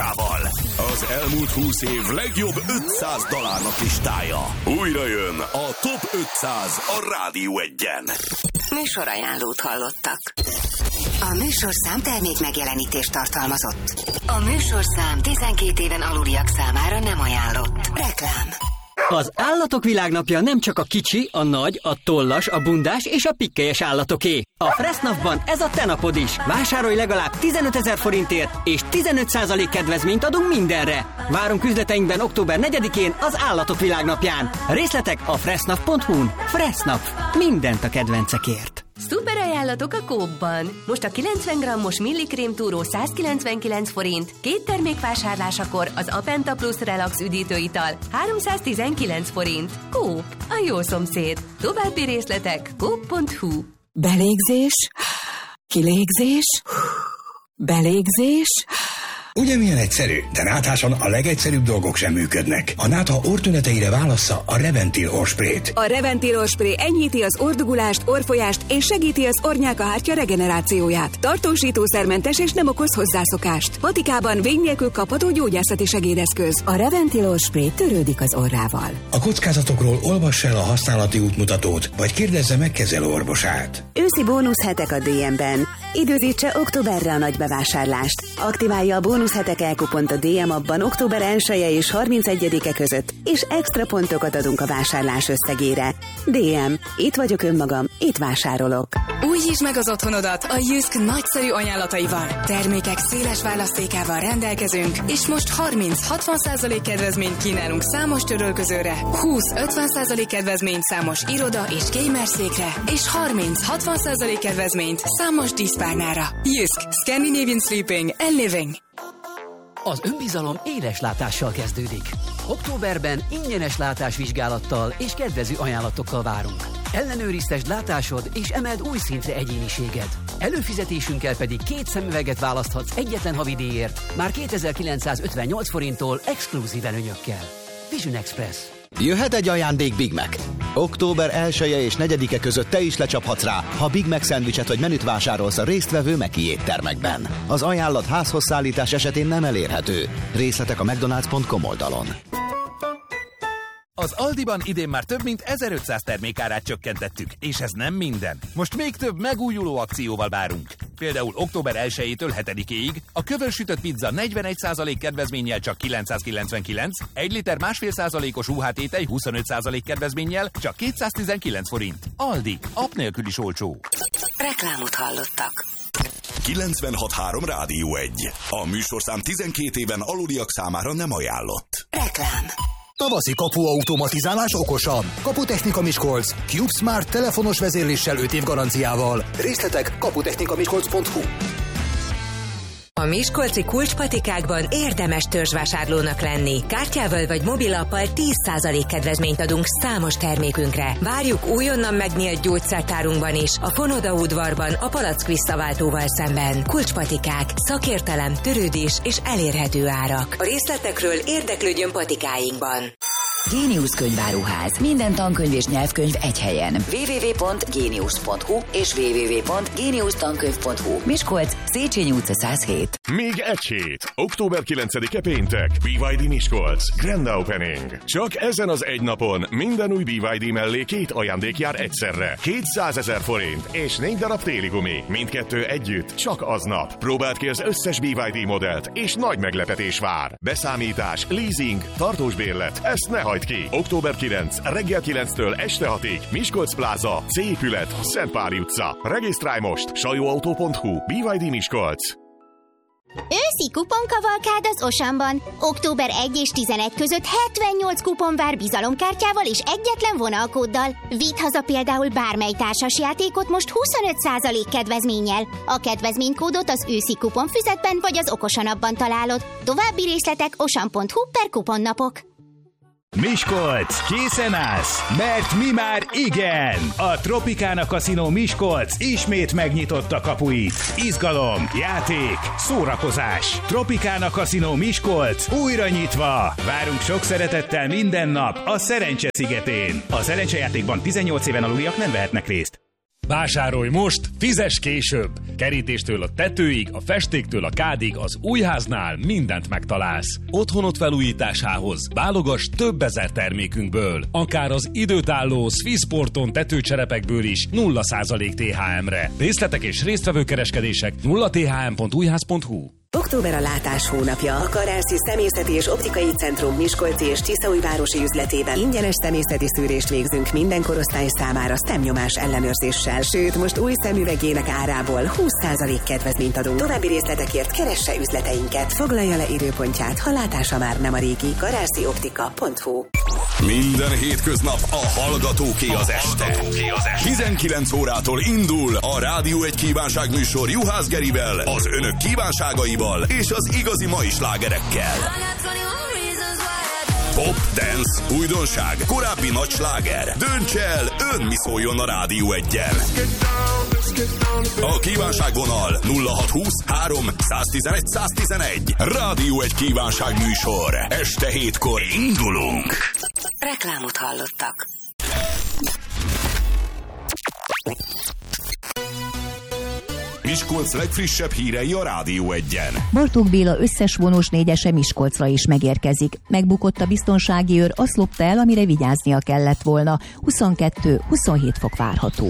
állításával. Az elmúlt 20 év legjobb 500 dalárnak listája. Újra jön a Top 500 a Rádió 1-en. Műsorajánlót hallottak. A műsorszám termék megjelenítést tartalmazott. A műsorszám 12 éven aluliak számára nem ajánlott. Reklám. Az Állatok Világnapja nem csak a kicsi, a nagy, a tollas, a bundás és a pikkelyes állatoké. A Fressnapban ez a te napod is. Vásárolj legalább 15 000 forintért, és 15% kedvezményt adunk mindenre. Várunk üzleteinkben október 4-én az Állatok Világnapján. Részletek a fressnap.hu-n. Fressnap. Mindent a kedvencekért. Szuper ajánlatok a Coop-ban. Most a 90 g-os millikrém túró 199 forint, 2 termék vásárlásakor az Apenta Plus Relax üdítőital 319 forint. Coop, a jó szomszéd. További részletek coop.hu. Belégzés, kilégzés, belégzés. Ugye milyen egyszerű, de nátháson a legegyszerűbb dolgok sem működnek. A nátha orrtüneteire válassza a Reventil orrsprayt. A Reventil orrspray enyhíti az orrdugulást, orrfolyást és segíti az orrnyálkahártya regenerációját. Tartósítószermentes és nem okoz hozzászokást. Patikában vég nélkül kapható gyógyászati segédeszköz. A Reventil orrspray törődik az orrával. A kockázatokról olvass el a használati útmutatót, vagy kérdezze meg kezelőorvosát. Őszi bónuszhetek a DM-ben. Időzítse októberre a nagy bevásárlást. Aktiválja a bónuszhetek elkupont a DM appban október 1-e és 31-e között, és extra pontokat adunk a vásárlás összegére. DM. Itt vagyok önmagam, itt vásárolok. Újítsd meg az otthonodat a Jysk nagyszerű ajánlataival. Termékek széles választékával rendelkezünk, és most 30-60% kedvezményt kínálunk számos törölközőre, 20-50% kedvezményt számos iroda és gamerszékre, és 30-60% kedvezményt számos díszpárnára. Jysk. Scandinavian Sleeping and Living. Az önbizalom éles látással kezdődik. Októberben ingyenes látásvizsgálattal és kedvező ajánlatokkal várunk. Ellenőriztesd látásod és emeld új szintre egyéniséged. Előfizetésünkkel pedig 2 szemüveget választhatsz egyetlen havidíjért, már 2958 forinttól exkluzív előnyökkel. Vision Express. Jöhet egy ajándék Big Mac. Október 1-e és 4-e között te is lecsaphatsz rá, ha Big Mac szendvicset vagy menüt vásárolsz a résztvevő Meki éttermekben. Az ajánlat házhoz szállítás esetén nem elérhető. Részletek a mcdonalds.com oldalon. Az Aldiban idén már több mint 1500 termékárát csökkentettük, és ez nem minden. Most még több megújuló akcióval várunk. Például október 1-től 7-ig a kövönsütött pizza 41% kedvezménnyel csak 999, 1 liter 1,5%-os UHT tej 25% kedvezménnyel csak 219 forint. Aldi, app nélkül is olcsó. Reklámot hallottak. 96.3 Rádió 1. A műsorszám 12 éven aluliak számára nem ajánlott. Reklám. Tavaszi kapuautomatizálás okosabb. Kaputechnika Miskolc. CubeSmart telefonos vezérléssel 5 év garanciával. Részletek kaputechnikamiskolc.hu. A miskolci kulcspatikákban érdemes törzsvásárlónak lenni. Kártyával vagy mobilappal 10% kedvezményt adunk számos termékünkre. Várjuk újonnan megnyílt gyógyszertárunkban is, a Fonoda udvarban, a Palack visszaváltóval szemben. Kulcspatikák, szakértelem, törődés és elérhető árak. A részletekről érdeklődjön patikáinkban. Géniusz könyváruház. Minden tankönyv és nyelvkönyv egy helyen. www.genius.hu és www.geniusztankönyv.hu. Miskolc, Széchenyi utca 107. Még egy hét. Október 9-e péntek. BYD Miskolc. Grand Opening. Csak ezen az egy napon minden új BYD mellé 2 ajándék jár egyszerre. 200 000 forint és 4 darab téli gumi. Mindkettő együtt csak aznap. Próbáld ki az összes BYD modellt, és nagy meglepetés vár. Beszámítás, leasing, tartós bérlet. Ezt ne hagyd ki. Október 9, reggel 9-től este 6-ig. Miskolc Pláza, C épület, Szentpáli utca. Regisztrálj most. sajóautó.hu. BYD Miskolc. Őszi kuponkavalkád az Osamban. Október 1 és 11 között 78 kupon vár bizalomkártyával és egyetlen vonalkóddal. Vidd haza például bármely társasjátékot most 25% kedvezménnyel. A kedvezménykódot az őszi kuponfüzetben vagy az Okosanapban találod. További részletek osam.hu/kuponnapok. Miskolc, készen állsz? Mert mi már igen! A Tropicana Casino Miskolc ismét megnyitotta kapuit. Izgalom, játék, szórakozás. Tropicana Casino Miskolc újra nyitva. Várunk sok szeretettel minden nap a Szerencse szigetén. A szerencsejátékban 18 éven aluliak nem vehetnek részt. Vásárolj most, fizess később! Kerítéstől a tetőig, a festéktől a kádig az Újháznál mindent megtalálsz. Otthonod felújításához válogass több ezer termékünkből. Akár az időtálló Swissporton tetőcserepekből is 0% THM-re. Részletek és résztvevő kereskedések 0thm.újház.hu. Október a látás hónapja. A Karászi Szemészeti és Optikai Centrum Miskolci és Tiszaújvárosi üzletében ingyenes szemészeti szűrést végzünk minden korosztály számára szemnyomás ellenőrzéssel. Sőt, most új szemüvegének árából 20% kedvezményt adunk. További részletekért keresse üzleteinket. Foglalja le időpontját, ha látása már nem a régi. karászioptika.hu. Minden hétköznap a hallgatóké az este. 19 órától indul a Rádió egy kívánságműsor Juhász Gerivel, az önök kívánságaival és az igazi mai slágerekkel. Pop, dance, újdonság, korábbi nagy sláger. Dönts el, ön mi szóljon a Rádió 1-en. A kívánságvonal 0620 3 111 111. Rádió egy kívánságműsor. Este 7-kor indulunk. Reklámot hallottak. Miskolc legfrissebb hírei a Rádió 1-en. Bartók Béla összes vonós négyese Miskolcra is megérkezik. Megbukott a biztonsági őr, azt lopta el, amire vigyáznia kellett volna. 22-27 fok várható.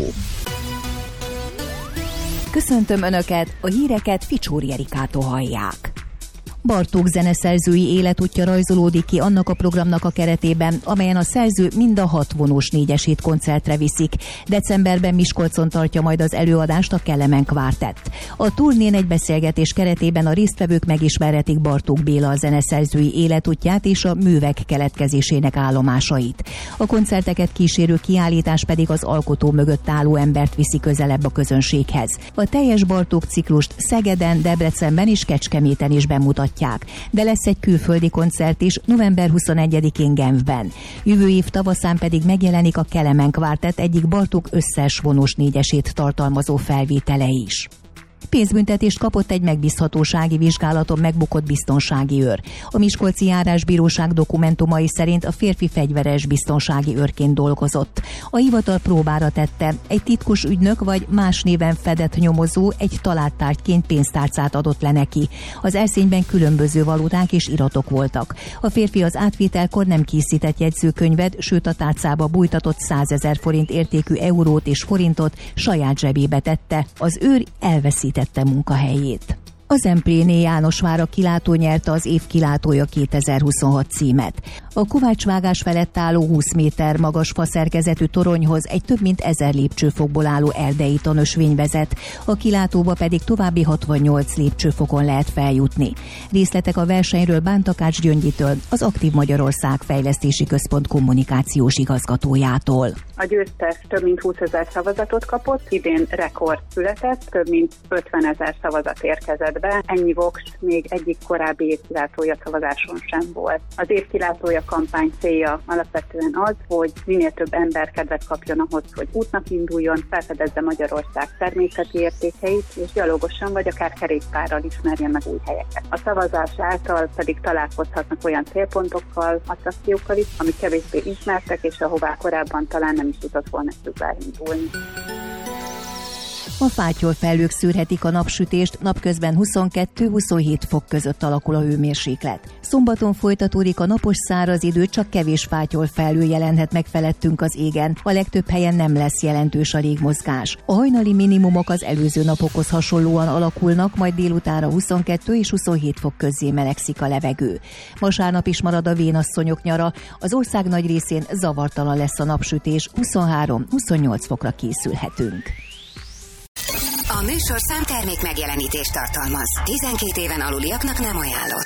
Köszöntöm Önöket, a híreket Ficsóri Erikától hallják. Bartók zeneszerzői életútja rajzolódik ki annak a programnak a keretében, amelyen a szerző mind a 6 vonós négyesét koncertre viszik. Decemberben Miskolcon tartja majd az előadást a Kelemen Quartet. A turnén egy beszélgetés keretében a résztvevők megismerhetik Bartók Béla a zeneszerzői életútját és a művek keletkezésének állomásait. A koncerteket kísérő kiállítás pedig az alkotó mögött álló embert viszi közelebb a közönséghez. A teljes Bartók ciklust Szegeden, Debrecenben és Kecskeméten is bemutatják. De lesz egy külföldi koncert is november 21-én Genfben. Jövő év tavaszán pedig megjelenik a Kelemen Quartet egyik Bartók összes vonós négyesét tartalmazó felvétele is. Pénzbüntetést kapott egy megbízhatósági vizsgálaton megbukott biztonsági őr. A Miskolci Járásbíróság dokumentumai szerint a férfi fegyveres biztonsági őrként dolgozott. A hivatal próbára tette, egy titkos ügynök vagy más néven fedett nyomozó egy talált tárgyként pénztárcát adott le neki. Az erszényben különböző valuták és iratok voltak. A férfi az átvételkor nem készített jegyzőkönyvet, sőt a tárcába bújtatott 100 000 forint értékű eurót és forintot saját zsebébe tette. Az őr elveszítette munkahelyét. A Zempléné Jánosvára kilátó nyerte az év kilátója 2026 címet. A kovácsvágás felett álló 20 méter magas faszerkezetű toronyhoz egy több mint 1000 lépcsőfokból álló erdei tanösvény vezet, a kilátóba pedig további 68 lépcsőfokon lehet feljutni. Részletek a versenyről Bántakács Gyöngyitől, az Aktív Magyarország Fejlesztési Központ kommunikációs igazgatójától. A győztes több mint 20 000 szavazatot kapott, idén rekord született, több mint 50 000 szavazat érkezett be. Ennyi voks még egyik korábbi évkilátója szavazáson sem volt. Az évkilátója kampány célja alapvetően az, hogy minél több ember kedvet kapjon ahhoz, hogy útnak induljon, felfedezze Magyarország természeti értékeit, és gyalogosan vagy akár kerékpárral ismerjen meg új helyeket. A szavazás által pedig találkozhatnak olyan célpontokkal, attrakciókkal is, amik kevésbé ismertek, és ahová korábban talán nem is tudott volna elindulni. A fátyolfelhők szűrhetik a napsütést, napközben 22-27 fok között alakul a hőmérséklet. Szombaton folytatódik a napos száraz idő, csak kevés fátyolfelhő jelenhet meg felettünk az égen. A legtöbb helyen nem lesz jelentős a légmozgás. A hajnali minimumok az előző napokhoz hasonlóan alakulnak, majd délutánra 22 és 27 fok közé melegszik a levegő. Vasárnap is marad a vénasszonyok nyara, az ország nagy részén zavartalan lesz a napsütés, 23-28 fokra készülhetünk. A műsorszám termék megjelenítést tartalmaz. 12 éven aluliaknak nem ajánlott.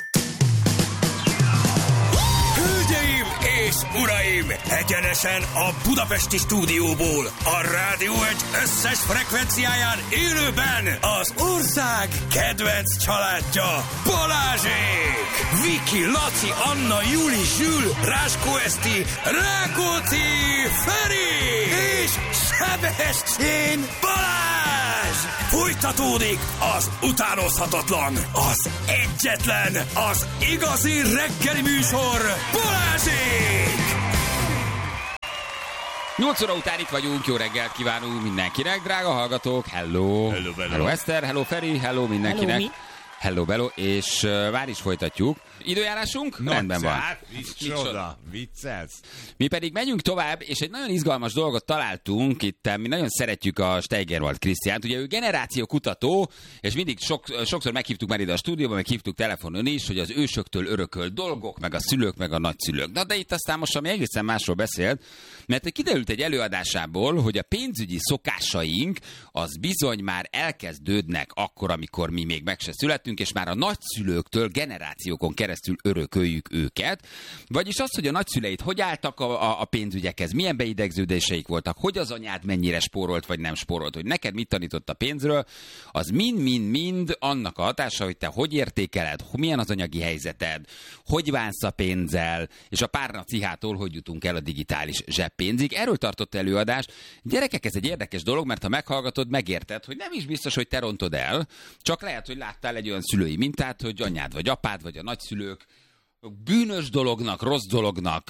Hölgyeim és uraim! Egyenesen a budapesti stúdióból, a Rádió 1 összes frekvenciáján élőben az ország kedvenc családja, Balázsék! Viki, Laci, Anna, Juli, Zsül, Ráskó Eszti, Rákóczi, Feri és Sebestyén Balázs! Folytatódik az utánozhatatlan, az egyetlen, az igazi reggeli műsor, Balázsék! 8 óra után itt vagyunk, jó reggelt kívánunk mindenkinek, drága hallgatók, hello! Hello Eszter, hello Feri, hello mindenkinek. Hello Bello, és már is folytatjuk. Időjárásunk? Rendben van. Micsoda, viccelsz. Mi pedig megyünk tovább, és egy nagyon izgalmas dolgot találtunk itt. Mi nagyon szeretjük a Steigerwald Krisztiánt. Ugye ő generációkutató, és mindig sokszor meghívtuk már ide a stúdióba, meg hívtuk telefonon is, hogy az ősöktől örökölt dolgok, meg a szülők, meg a nagyszülők. Na de itt aztán most ami egészen másról beszélt, mert kiderült egy előadásából, hogy a pénzügyi szokásaink az bizony már elkezdődnek akkor, amikor mi még meg se születtünk, és már a nagyszülőktől generációkon keresztül örököljük őket. Vagyis az, hogy a nagyszüleid hogy álltak a pénzügyekhez, milyen beidegződéseik voltak, hogy az anyád mennyire spórolt vagy nem spórolt, hogy neked mit tanított a pénzről, az mind annak a hatása, hogy te hogy értékeled, milyen az anyagi helyzeted, hogy bánsz a pénzzel, és a párna cihától hogy jutunk el a digitális zseppénzig. Erről tartott előadást. Gyerekek, ez egy érdekes dolog, mert ha meghallgatod, megérted, hogy nem is biztos, hogy te rontod el, csak lehet, hogy láttál egy olyan szülői mintát, hogy anyád vagy apád, vagy a nagyszülők bűnös dolognak, rossz dolognak,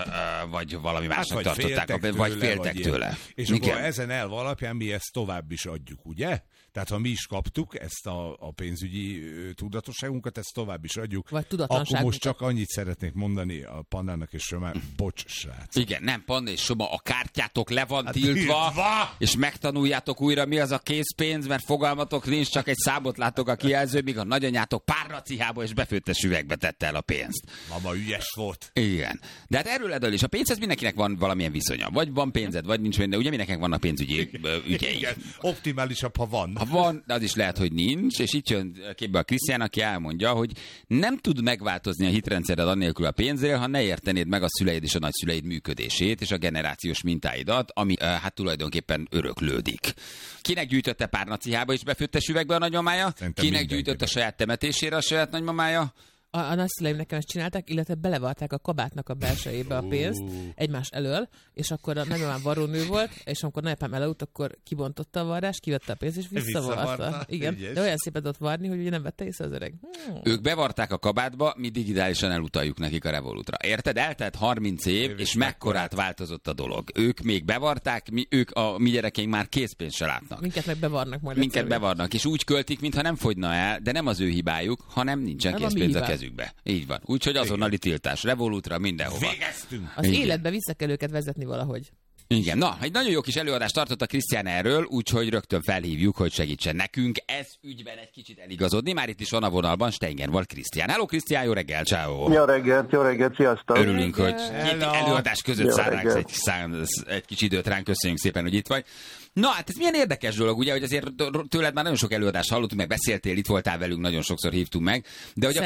vagy valami másnak tartották, vagy féltek tőle. És igen. Akkor ezen elv alapján mi ezt tovább is adjuk, ugye? Tehát ha mi is kaptuk ezt a pénzügyi tudatosságunkat, ezt tovább is adjuk. Vagy akkor most csak annyit szeretnék mondani a Pannának és Soma, bocs, srác. Igen, nem, Panna és Soma, a kártyátok le van tiltva, és megtanuljátok újra, mi az a készpénz, mert fogalmatok nincs, csak egy számot látok a kijelző, míg a nagyanyátok párnacihába és befőttes üvegbe tette el a pénzt. Mama ügyes volt. Igen. De hát erről edől is. A pénzhez mindenkinek van valamilyen viszonya. Vagy van pénzed, vagy nincs, de ugye mindenkinek vannak pénzügyi ügyei. Igen, optimálisabb, ha van. Ha van, de az is lehet, hogy nincs, és itt jön képbe a Krisztián, aki elmondja, hogy nem tud megváltozni a hitrendszered annélkül a pénzről, ha ne értenéd meg a szüleid és a nagyszüleid működését, és a generációs mintáidat, ami hát tulajdonképpen öröklődik. Kinek gyűjtötte párnacihába és befőttes üvegbe a nagymamája? Kinek gyűjtött a saját temetésére a saját nagymamája? A nagyszüleim nekem ezt csinálták, illetve belevarták a kabátnak a belsejébe a pénzt egymás elől, és akkor a nagymamám varrónő volt, és amikor nagyapám elaludt, akkor kibontotta a varrást, kivette a pénzt, és visszavarta. Igen, ügyes. De olyan szépet ott varni, hogy ugye nem vette észre az öreg. Ők bevarták a kabátba, mi digitálisan elutaljuk nekik a Revolutra. Érted? Eltelt 30 év, és mekkorát változott a dolog. Ők még bevarták, mi gyerekeink már készpénzt se látnak. Minket meg bevarnak majd. Minket bevarnak, és úgy költik, mintha nem fogyna el, de nem az ő hibájuk, hanem nincsen készpénz a kezükbe. Így van. Úgyhogy azonnali tiltás. Revolutra, mindenhova. Végeztünk! Az életbe vissza kell őket vezetni valahogy. Igen, na, egy nagyon jó kis előadást tartott a Krisztián erről, úgyhogy rögtön felhívjuk, hogy segítsen nekünk ez ügyben egy kicsit eligazodni. Már itt is van a vonalban Steigerwald Krisztián. Hello Krisztián, jó reggel, ciao. Jó reggelt, sziasztok. Örülünk, hogy egy előadás között szállnánk egy kis időt ránk, köszönjük szépen, hogy itt vagy. Na, hát ez milyen érdekes dolog, ugye, hogy azért tőled már nagyon sok előadást hallottunk, meg beszéltél, itt voltál velünk, nagyon sokszor hívtunk meg. De hogy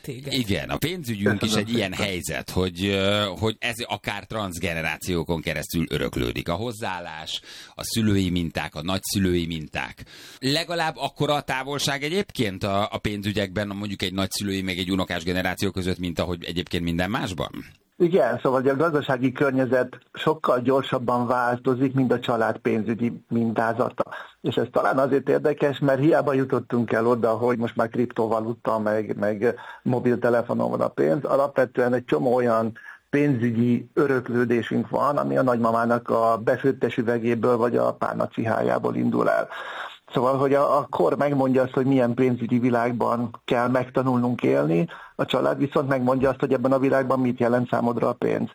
a pénzügyünk is egy ilyen helyzet, hogy ez akár transzgenerációkon keresztül öröklődik. A hozzáállás, a szülői minták, a nagyszülői minták. Legalább akkora a távolság egyébként a pénzügyekben, mondjuk egy nagyszülői, meg egy unokás generáció között, mint ahogy egyébként minden másban? Igen, szóval a gazdasági környezet sokkal gyorsabban változik, mint a család pénzügyi mintázata. És ez talán azért érdekes, mert hiába jutottunk el oda, hogy most már kriptovaluta, meg mobiltelefonon van a pénz. Alapvetően egy csomó olyan pénzügyi öröklődésünk van, ami a nagymamának a befőttes üvegéből vagy a párnacihájából indul el. Szóval, hogy a kor megmondja azt, hogy milyen pénzügyi világban kell megtanulnunk élni, a család viszont megmondja azt, hogy ebben a világban mit jelent számodra a pénz.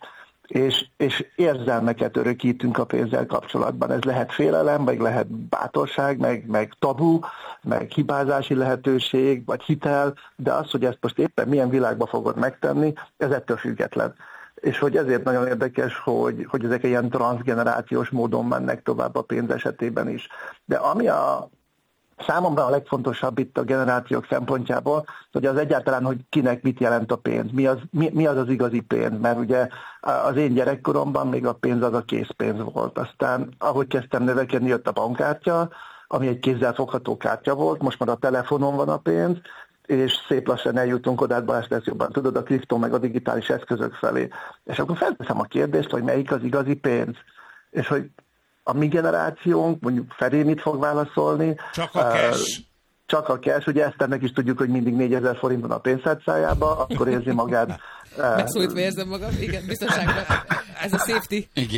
És érzelmeket örökítünk a pénzzel kapcsolatban. Ez lehet félelem, meg lehet bátorság, meg tabu, meg hibázási lehetőség, vagy hitel, de az, hogy ezt most éppen milyen világban fogod megtenni, ez ettől független. És hogy ezért nagyon érdekes, hogy ezek ilyen transzgenerációs módon mennek tovább a pénz esetében is. De ami számomra a legfontosabb itt a generációk szempontjából, hogy az egyáltalán, hogy kinek mit jelent a pénz, mi az az igazi pénz, mert ugye az én gyerekkoromban még a pénz az a készpénz volt. Aztán ahogy kezdtem növekedni, jött a bankkártya, ami egy kézzelfogható kártya volt, most már a telefonon van a pénz, és szép lassan eljutunk oda, Balázs, ezt jobban tudod, a kriptó meg a digitális eszközök felé. És akkor felteszem a kérdést, hogy melyik az igazi pénz, és hogy a mi generációnk, mondjuk Feri mit fog válaszolni? Csak a cash. Csak a cash, ugye ezt ennek is tudjuk, hogy mindig 4000 forint van a pénztárcájába, akkor érzi magát. Megszólítva érzem magam, igen, biztonságban. Ez a safety.